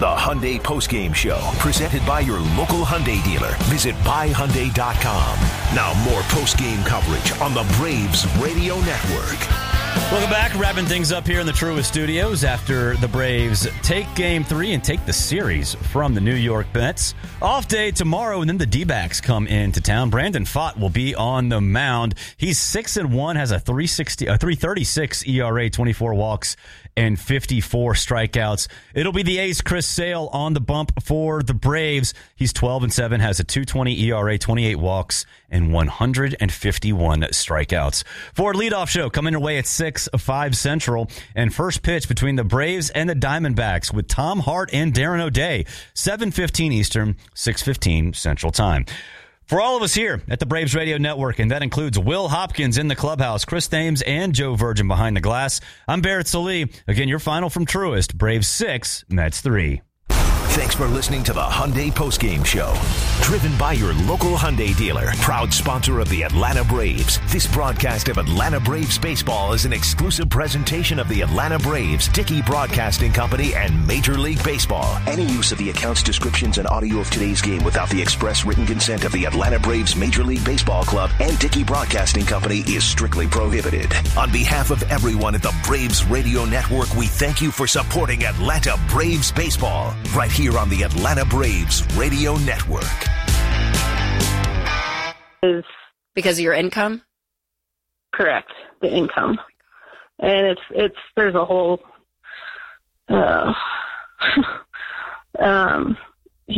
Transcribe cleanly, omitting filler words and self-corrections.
the Hyundai Postgame Show, presented by your local Hyundai dealer. Visit buyhyundai.com. Now more postgame coverage on the Braves Radio Network. Welcome back. Wrapping things up here in the Truist Studios after the Braves take Game 3 and take the series from the New York Mets. Off day tomorrow, and then the D-backs come into town. Brandon Pfaadt will be on the mound. He's 6-1, has a 3.36 ERA, 24 walks, and 54 strikeouts. It'll be the ace, Chris Sale, on the bump for the Braves. He's 12-7, has a 2.20 ERA, 28 walks, and 151 strikeouts. For leadoff show, coming away at 6:05 Central, and first pitch between the Braves and the Diamondbacks with Tom Hart and Darren O'Day, 7:15 Eastern, 6:15 Central Time. For all of us here at the Braves Radio Network, and that includes Will Hopkins in the clubhouse, Chris Thames, and Joe Virgin behind the glass, I'm Barrett Sallee. Again, your final from Truist, Braves 6, Mets 3. Thanks for listening to the Hyundai Postgame Show. Driven by your local Hyundai dealer, proud sponsor of the Atlanta Braves. This broadcast of Atlanta Braves baseball is an exclusive presentation of the Atlanta Braves, Dickey Broadcasting Company, and Major League Baseball. Any use of the accounts, descriptions, and audio of today's game without the express written consent of the Atlanta Braves Major League Baseball Club and Dickey Broadcasting Company is strictly prohibited. On behalf of everyone at the Braves Radio Network, we thank you for supporting Atlanta Braves baseball. Right here on the Atlanta Braves Radio Network. Because of your income? Correct, the income. And there's a whole